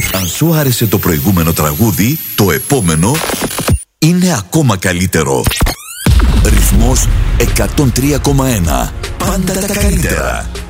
Αν σου άρεσε το προηγούμενο τραγούδι, το επόμενο είναι ακόμα καλύτερο. Ρυθμός 103,1. Πάντα τα καλύτερα.